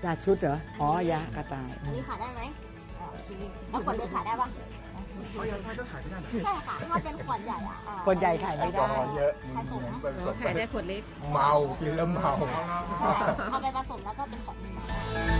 ยาชุดเหรออ๋อยากระต่ายอันนี้ขายได้ไหมแล้วขวดเล็กขายได้ปะเอายาชาก็ขายไม่ได้ใช่ค่ะถ้าเป็นขวดใหญ่อะคนใหญ่ขายไม่ได้เยอะผสมนะขายได้ขวดเล็กเมากินแล้วเมาใช่เอาไปผสมแล้วก็เป็นของมือ